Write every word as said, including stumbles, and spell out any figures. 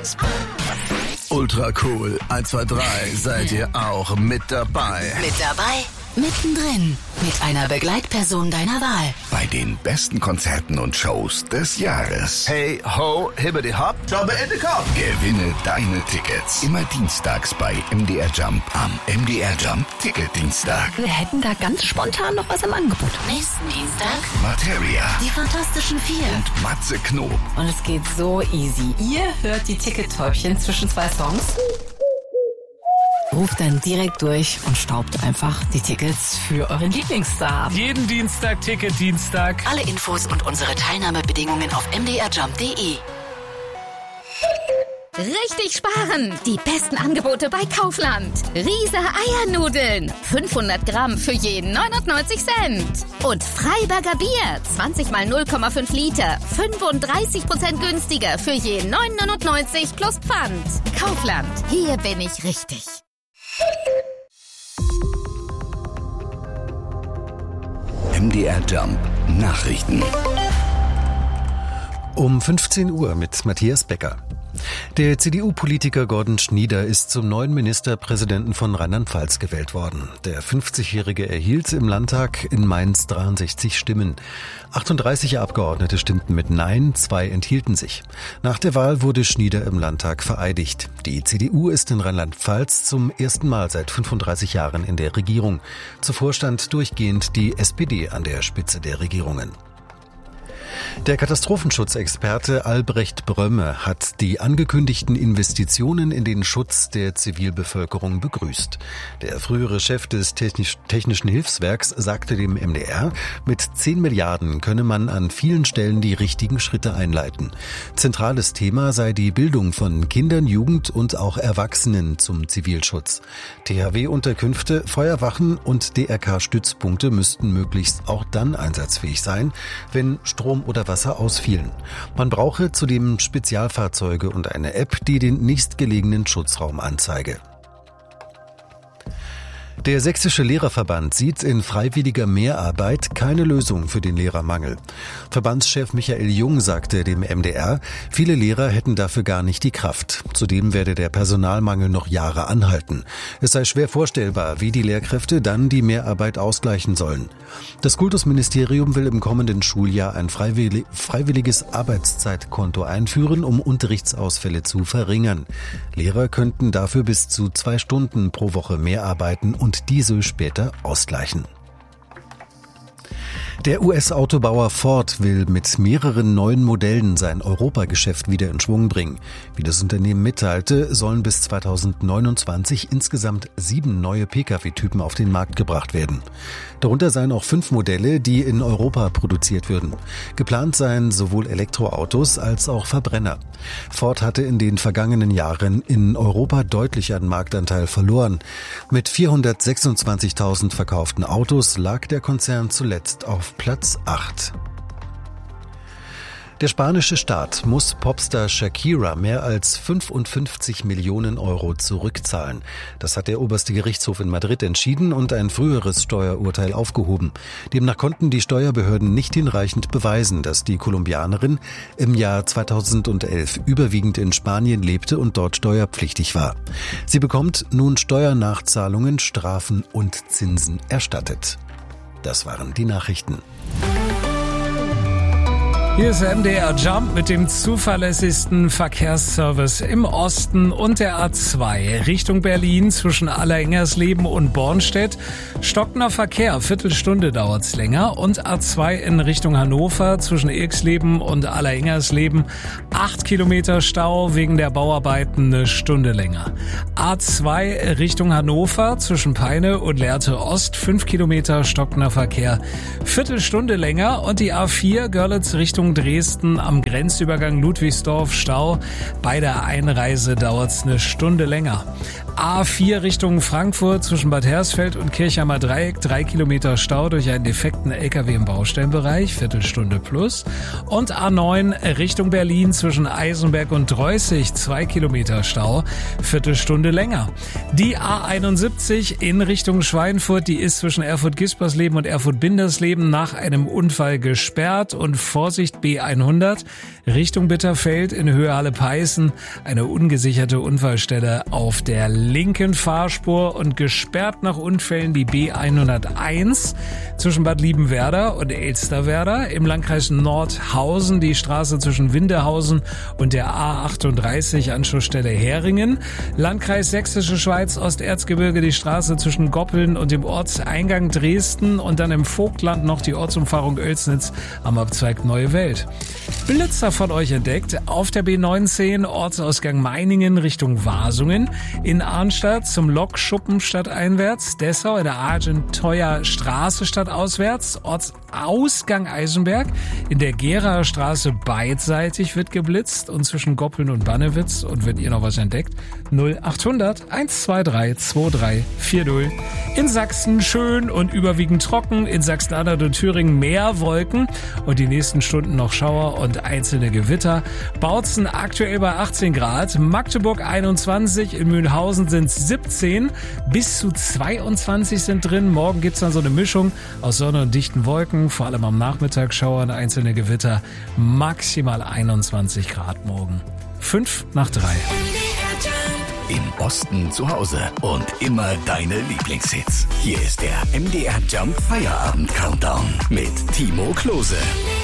Tickets. Ultra cool. eins, zwei, drei. Seid ihr auch mit dabei? Mit dabei? Mittendrin. Mit einer Begleitperson deiner Wahl. Bei den besten Konzerten und Shows des Jahres. Hey, ho, hibbidi hopp, jobbe in the Kopf. Gewinne deine Tickets. Immer dienstags bei M D R Jump am M D R Jump Ticketdienstag. Wir hätten da ganz spontan noch was im Angebot. Nächsten Dienstag Materia. Die Fantastischen Vier. Und Matze Knob. Und es geht so easy. Ihr hört die Tickettäubchen zwischen zwei Songs. Ruft dann direkt durch und staubt einfach die Tickets für euren Lieblingsstar ab. Jeden Dienstag Ticket-Dienstag. Alle Infos und unsere Teilnahmebedingungen auf m d r jump punkt d e. Richtig sparen! Die besten Angebote bei Kaufland. Riese Eiernudeln. fünfhundert Gramm für jeden neunundneunzig Cent. Und Freiberger Bier. zwanzig mal null Komma fünf Liter. fünfunddreißig Prozent günstiger für jeden neun neunundneunzig plus Pfand. Kaufland. Hier bin ich richtig. M D R Jump Nachrichten. Um fünfzehn Uhr mit Matthias Becker. Der C D U-Politiker Gordon Schnieder ist zum neuen Ministerpräsidenten von Rheinland-Pfalz gewählt worden. Der fünfzigjährige erhielt im Landtag in Mainz dreiundsechzig Stimmen. achtunddreißig Abgeordnete stimmten mit Nein, zwei enthielten sich. Nach der Wahl wurde Schnieder im Landtag vereidigt. Die C D U ist in Rheinland-Pfalz zum ersten Mal seit fünfunddreißig Jahren in der Regierung. Zuvor stand durchgehend die S P D an der Spitze der Regierungen. Der Katastrophenschutzexperte Albrecht Brömme hat die angekündigten Investitionen in den Schutz der Zivilbevölkerung begrüßt. Der frühere Chef des Technisch- Technischen Hilfswerks sagte dem M D R, mit zehn Milliarden könne man an vielen Stellen die richtigen Schritte einleiten. Zentrales Thema sei die Bildung von Kindern, Jugend und auch Erwachsenen zum Zivilschutz. T H W-Unterkünfte, Feuerwachen und D R K-Stützpunkte müssten möglichst auch dann einsatzfähig sein, wenn Strom oder Wasser ausfielen. Man brauche zudem Spezialfahrzeuge und eine App, die den nächstgelegenen Schutzraum anzeige. Der Sächsische Lehrerverband sieht in freiwilliger Mehrarbeit keine Lösung für den Lehrermangel. Verbandschef Michael Jung sagte dem M D R, viele Lehrer hätten dafür gar nicht die Kraft. Zudem werde der Personalmangel noch Jahre anhalten. Es sei schwer vorstellbar, wie die Lehrkräfte dann die Mehrarbeit ausgleichen sollen. Das Kultusministerium will im kommenden Schuljahr ein freiwillig, freiwilliges Arbeitszeitkonto einführen, um Unterrichtsausfälle zu verringern. Lehrer könnten dafür bis zu zwei Stunden pro Woche mehr arbeiten und und diese später ausgleichen. Der U S-Autobauer Ford will mit mehreren neuen Modellen sein Europageschäft wieder in Schwung bringen. Wie das Unternehmen mitteilte, sollen bis zweitausendneunundzwanzig insgesamt sieben neue Pkw-Typen auf den Markt gebracht werden. Darunter seien auch fünf Modelle, die in Europa produziert würden. Geplant seien sowohl Elektroautos als auch Verbrenner. Ford hatte in den vergangenen Jahren in Europa deutlich an Marktanteil verloren. Mit vierhundertsechsundzwanzigtausend verkauften Autos lag der Konzern zuletzt auf Platz acht. Der spanische Staat muss Popstar Shakira mehr als fünfundfünfzig Millionen Euro zurückzahlen. Das hat der oberste Gerichtshof in Madrid entschieden und ein früheres Steuerurteil aufgehoben. Demnach konnten die Steuerbehörden nicht hinreichend beweisen, dass die Kolumbianerin im Jahr zweitausendelf überwiegend in Spanien lebte und dort steuerpflichtig war. Sie bekommt nun Steuernachzahlungen, Strafen und Zinsen erstattet. Das waren die Nachrichten. Hier ist M D R Jump mit dem zuverlässigsten Verkehrsservice im Osten und der A zwei Richtung Berlin zwischen Allerengersleben und Bornstedt. Stockender Verkehr, Viertelstunde dauert's länger, und A zwei in Richtung Hannover zwischen Irxleben und Allerengersleben. Acht Kilometer Stau wegen der Bauarbeiten, eine Stunde länger. A zwei Richtung Hannover zwischen Peine und Lehrte Ost, fünf Kilometer stockender Verkehr, Viertelstunde länger, und die A vier Görlitz Richtung Dresden am Grenzübergang Ludwigsdorf Stau. Bei der Einreise dauert's eine Stunde länger. A vier Richtung Frankfurt zwischen Bad Hersfeld und Kirchheimer Dreieck, drei Kilometer Stau durch einen defekten L K W im Baustellenbereich, Viertelstunde plus. Und A neun Richtung Berlin zwischen Eisenberg und Dreußig, zwei Kilometer Stau, Viertelstunde länger. Die A einundsiebzig in Richtung Schweinfurt, die ist zwischen Erfurt-Gispersleben und Erfurt-Bindersleben nach einem Unfall gesperrt. Und Vorsicht B hundert Richtung Bitterfeld in Höhe Halle-Peißen, eine ungesicherte Unfallstelle auf der linken Fahrspur und gesperrt nach Unfällen die B hunderteins zwischen Bad Liebenwerda und Elsterwerda. Im Landkreis Nordhausen die Straße zwischen Windehausen und der A achtunddreißig Anschlussstelle Heringen. Landkreis Sächsische Schweiz Osterzgebirge die Straße zwischen Goppeln und dem Ortseingang Dresden und dann im Vogtland noch die Ortsumfahrung Oelsnitz am Abzweig Neue Welt. Blitzer von euch entdeckt auf der B neunzehn Ortsausgang Meiningen Richtung Wasungen, in Arnstadt zum Lokschuppen stadteinwärts, Dessau in der Argenteuer Straße stadtauswärts, Ortsausgang Eisenberg, in der Geraer Straße beidseitig wird geblitzt und zwischen Goppeln und Bannewitz. Und wenn ihr noch was entdeckt, null achthundert eins zwei drei zwei drei vier null. In Sachsen schön und überwiegend trocken, in Sachsen-Anhalt und Thüringen mehr Wolken und die nächsten Stunden noch Schauer und einzelne Gewitter. Bautzen aktuell bei achtzehn Grad, Magdeburg einundzwanzig, in Mühlhausen sind es siebzehn, bis zu zweiundzwanzig sind drin. Morgen gibt's dann so eine Mischung aus Sonne und dichten Wolken, vor allem am Nachmittag Schauer und einzelne Gewitter. Maximal einundzwanzig Grad morgen. Fünf nach drei. Im Osten zu Hause und immer deine Lieblingshits. Hier ist der M D R Jump Feierabend Countdown mit Timo Klose.